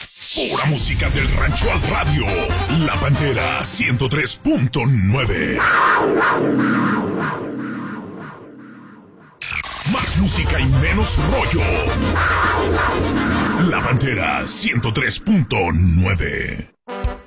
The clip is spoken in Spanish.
Pura música del rancho al radio. La Pantera 103.9. Más música y menos rollo. La Pantera 103.9.